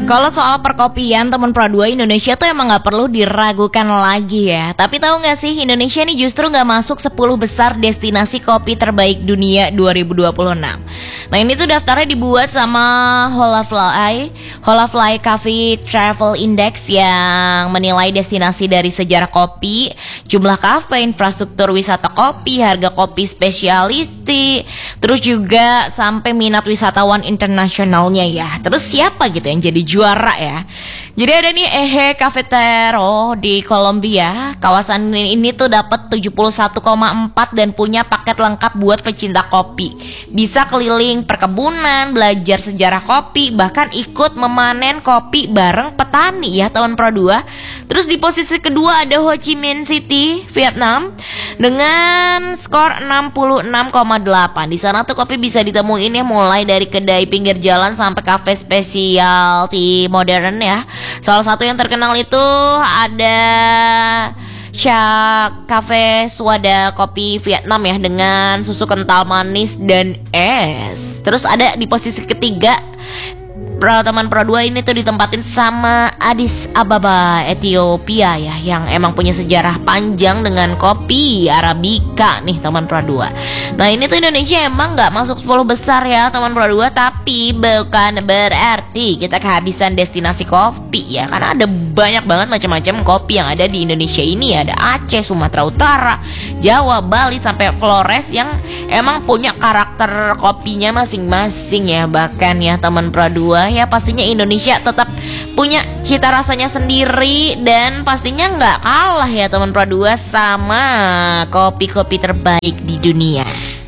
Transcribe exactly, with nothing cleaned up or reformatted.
Kalau soal perkopian teman Pro dua, Indonesia tuh emang gak perlu diragukan lagi ya. Tapi tahu gak sih, Indonesia ini justru gak masuk sepuluh besar destinasi kopi terbaik dunia dua ribu dua puluh enam. Nah ini tuh daftarnya dibuat sama Holafly Holafly Coffee Travel Index yang menilai destinasi dari sejarah kopi, jumlah kafe, infrastruktur wisata kopi, harga kopi spesialisti, terus juga sampai minat wisatawan internasionalnya ya. Terus siapa gitu yang jadi juara ya? Jadi ada nih Eje Cafetero di Kolombia. Kawasan ini tuh dapat tujuh puluh satu koma empat dan punya paket lengkap buat pecinta kopi. Bisa keliling perkebunan, belajar sejarah kopi, bahkan ikut memanen kopi bareng petani ya teman Pro dua. Terus di posisi kedua ada Ho Chi Minh City, Vietnam dengan skor enam puluh enam koma delapan. Di sana tuh kopi bisa ditemuin ya mulai dari kedai pinggir jalan sampai kafe specialty modern ya. Salah satu yang terkenal itu ada Cha Cafe Suada Kopi Vietnam ya dengan susu kental manis dan es. Terus ada di posisi ketiga teman Pro dua ini tuh ditempatin sama Addis Ababa, Ethiopia ya, yang emang punya sejarah panjang dengan kopi Arabica nih teman Pro dua. Nah ini tuh Indonesia emang gak masuk sepuluh besar ya teman Pro dua, tapi bukan berarti kita kehabisan destinasi kopi ya, karena ada banyak banget macam-macam kopi yang ada di Indonesia ini. Ada Aceh, Sumatera Utara, Jawa, Bali, sampai Flores yang emang punya karakter kopinya masing-masing ya. Bahkan ya teman Pro dua, ya pastinya Indonesia tetap punya cita rasanya sendiri dan pastinya nggak kalah ya teman Pro dua sama kopi-kopi terbaik di dunia.